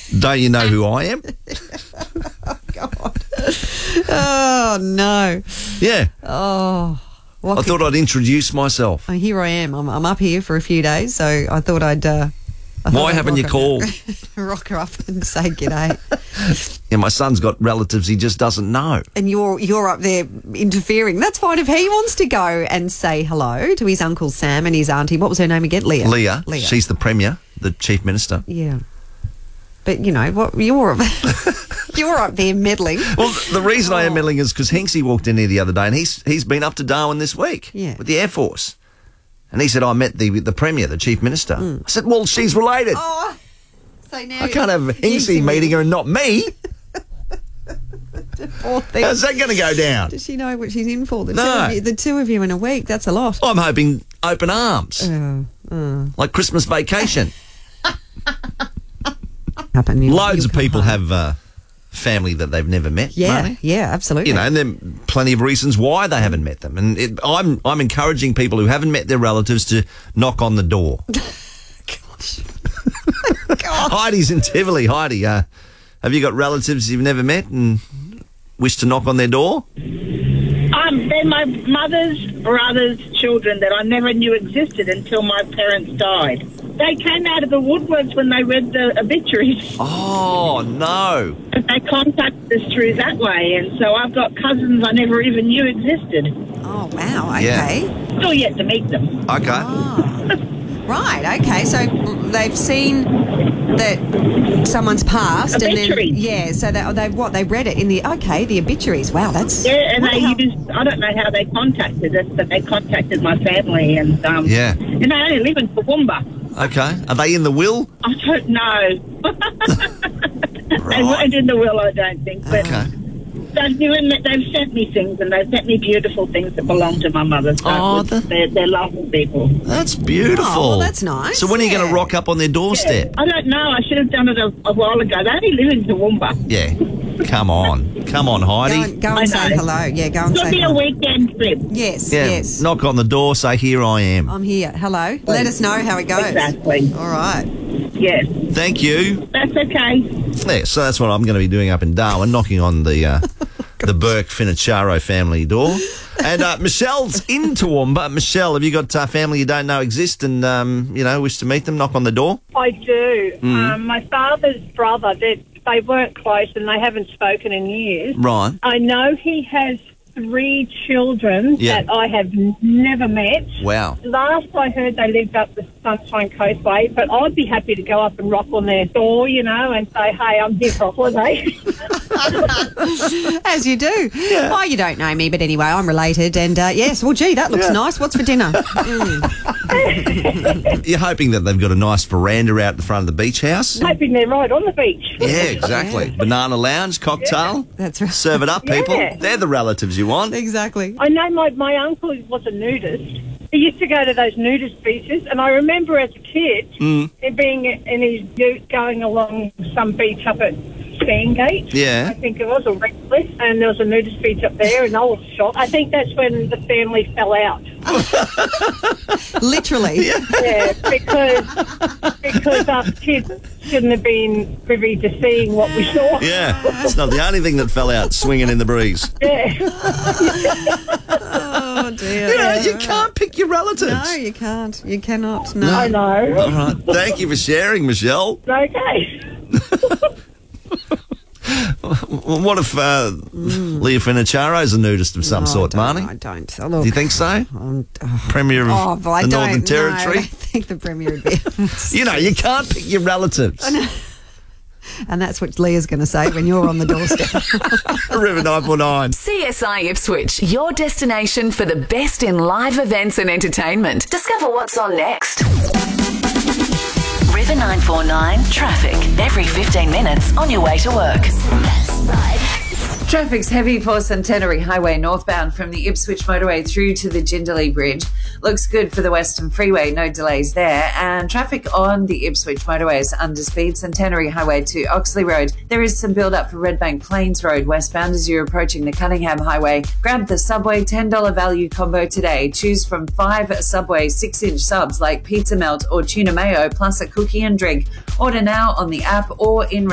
Don't you know who I am? God. Oh, no. Yeah. Oh. I thought I'd introduce myself. Here I am. I'm up here for a few days, so I thought I'd... Why haven't you called? Rock her up and say g'day. Yeah, my son's got relatives he just doesn't know. And you're up there interfering. That's fine if he wants to go and say hello to his Uncle Sam and his auntie. What was her name again? Leah. Leah. She's the Premier, the Chief Minister. Yeah. But, you know, what you're up there meddling. Well, the reason I am meddling is because Hinksy walked in here the other day and he's been up to Darwin this week with the Air Force. And he said, I met the Premier, the Chief Minister. I said, well, she's related. Oh, so now... I can't have Hinksy meeting her and not me. Poor thing. How's that going to go down? Does she know what she's in for? No. The two of you in a week, that's a lot. I'm hoping open arms. Like Christmas vacation. Loads of people have family that they've never met. Yeah, yeah, absolutely. You know, and there are plenty of reasons why they haven't met them. And I'm encouraging people who haven't met their relatives to knock on the door. Gosh. Heidi's in Tivoli. Heidi, have you got relatives you've never met and wish to knock on their door? They're my mother's brother's children that I never knew existed until my parents died. They came out of the woodworks when they read the obituaries. Oh, no. They contacted us through that way, and so I've got cousins I never even knew existed. Oh, wow, okay. Yeah. Still yet to meet them. Okay. Oh. Right, okay, so they've seen that someone's passed. Obituaries. And then, so they read it in the obituaries. Wow, that's... Yeah, and they used, I don't know how they contacted us, but they contacted my family, and and they only live in Toowoomba. Okay. Are they in the will? I don't know. They weren't in the will, I don't think. But they've sent me things, and they've sent me beautiful things that belong to my mother. So they're lovely people. That's beautiful. Oh, well, that's nice. So when are you going to rock up on their doorstep? I don't know. I should have done it a while ago. They only live in Toowoomba. Yeah. Come on. Come on, Heidi. Go and say hello. Yeah, go and say hello. It'll be a weekend trip. Yes, yeah. yes. Knock on the door, say, here I am. I'm here. Hello. Let us know how it goes. Exactly. All right. Yes. Thank you. That's okay. Yeah, so that's what I'm going to be doing up in Darwin, knocking on the Burke Finacharo family door. And Michelle's in Toowoomba. Michelle, have you got family you don't know exist and, wish to meet them? Knock on the door? I do. My father's brother, they weren't close and they haven't spoken in years. Right. I know he has 3 children that I have never met. Wow. Last I heard, they lived up the Sunshine Coastway, but I'd be happy to go up and rock on their door, and say, hey, I'm here for a holiday. As you do. Yeah. Oh, you don't know me, but anyway, I'm related. And yes, well, gee, that looks nice. What's for dinner? You're hoping that they've got a nice veranda out the front of the beach house? Hoping they're right on the beach. Yeah, exactly. Yeah. Banana lounge, cocktail. That's right. Serve it up, people. Yeah. They're the relatives you want. Exactly. I know my uncle was a nudist. He used to go to those nudist beaches, and I remember as a kid him being in his ute going along some beach up at Sandgate. Yeah. I think it was, or Redcliffe, and there was a nudist beach up there, and I was shocked. I think that's when the family fell out. Literally. Yeah, because us kids shouldn't have been privy to seeing what we saw. Yeah, it's not the only thing that fell out swinging in the breeze. Yeah. Oh, dear. You can't pick your relatives. No, you can't. You cannot. No. I know. All right. Thank you for sharing, Michelle. Okay. What if Leah Finacharo's a nudist of some sort, Marnie? I don't. Do you think so? Premier of the Northern Territory? No, I think the Premier would be. You can't pick your relatives. And that's what Leah's going to say when you're on the doorstep. River 949. CSI Ipswich, your destination for the best in live events and entertainment. Discover what's on next. River 949 traffic. Every 15 minutes on your way to work. Traffic's heavy for Centenary Highway northbound from the Ipswich motorway through to the Jindalee Bridge. Looks good for the Western Freeway, no delays there. And traffic on the Ipswich motorway is under speed. Centenary Highway to Oxley Road. There is some build-up for Redbank Plains Road westbound as you're approaching the Cunningham Highway. Grab the Subway $10 value combo today. Choose from 5 Subway 6-inch subs like pizza melt or tuna mayo plus a cookie and drink. Order now on the app or in